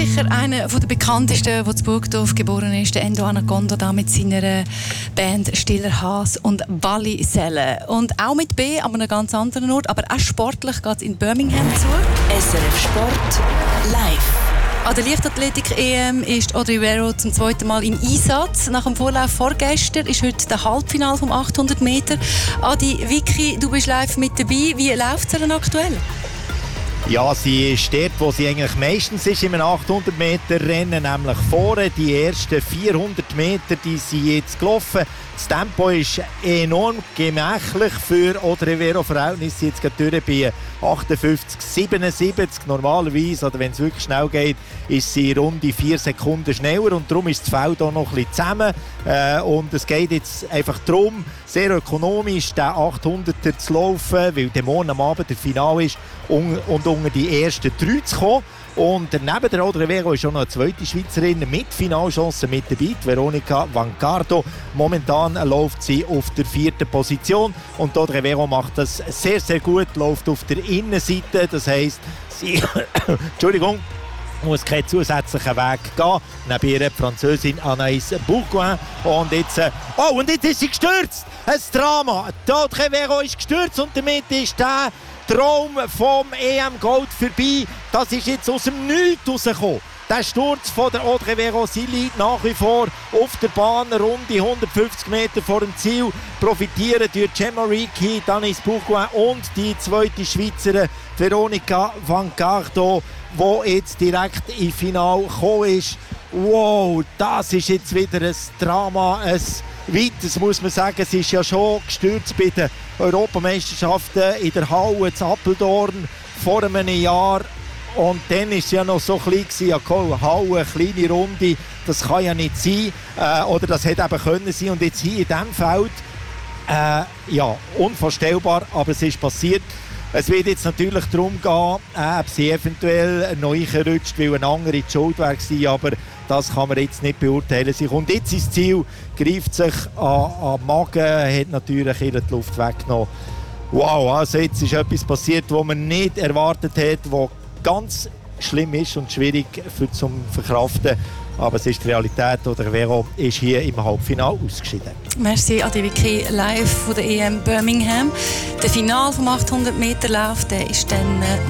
sicher einer der bekanntesten, der in Burgdorf geboren ist, der Endo Anaconda, da mit seiner Band Stiller Haas und Wallisellen. Und auch mit B, an einem ganz anderen Ort, aber auch sportlich geht es in Birmingham zu. SRF Sport live. An der Leichtathletik-EM ist Audrey Vero zum zweiten Mal im Einsatz. Nach dem Vorlauf vorgestern ist heute der Halbfinale vom 800 Meter. Adi, Vicky, du bist live mit dabei. Wie läuft es denn aktuell? Ja, sie ist dort, wo sie eigentlich meistens ist, im 800-Meter-Rennen, nämlich vorne. Die ersten 400 Meter, die sie jetzt gelaufen. Das Tempo ist enorm gemächlich für Audrey Vero Verhältnis. Sie jetzt gerade bei 58,77. Normalerweise, oder wenn es wirklich schnell geht, ist sie rund 4 Sekunden schneller. Und darum ist das Feld auch noch ein bisschen zusammen. Und es geht jetzt einfach darum, sehr ökonomisch den 800er zu laufen, weil der morgen am Abend der Finale ist und unter die ersten 3 zu kommen. Und neben der Audrey Vero ist auch noch eine zweite Schweizerin mit Finalchancen mit dabei, Veronica Vancardo. Momentan läuft sie auf der 4. Position und Audrey Vero macht das sehr, sehr gut, läuft auf der Innenseite. Das heisst, sie Entschuldigung, muss keinen zusätzlichen Weg gehen. Neben ihr die Französin Anaïs Bourgoin. Und jetzt ist sie gestürzt. Ein Drama. Die Audrey Vero ist gestürzt und damit ist der Traum vom EM-Gold vorbei. Das ist jetzt aus dem Nichts rausgekommen. Der Sturz von der Audrey Vero, sie liegt nach wie vor auf der Bahn, rund 150 Meter vor dem Ziel. Profitieren durch Gemma Ricci, Anaïs Bourgoin und die zweite Schweizerin Veronica Vancardo, die jetzt direkt ins Finale gekommen ist. Wow, das ist jetzt wieder ein Drama, ein weiteres muss man sagen. Es ist ja schon gestürzt bei den Europameisterschaften in der Halle zu Apeldoorn vor einem Jahr. Und dann war es ja noch so klein, ja, Halle, eine kleine Runde, das kann ja nicht sein. Oder das hätte eben können sein. Und jetzt hier in diesem Feld, ja, unvorstellbar, aber es ist passiert. Es wird jetzt natürlich darum gehen, ob sie eventuell noch reingerutscht, weil eine andere die Schuld war. Aber das kann man jetzt nicht beurteilen. Sie kommt jetzt ins Ziel, greift sich an den Magen, hat natürlich die Luft weggenommen. Wow, also jetzt ist etwas passiert, was man nicht erwartet hat, was ganz schlimm ist und schwierig zum Verkraften. Aber es ist die Realität. Audrey Vero ist hier im Halbfinale ausgeschieden. Merci, Adi Vicky, live von der EM Birmingham. Der Finale vom 800 Meter Lauf, der ist dann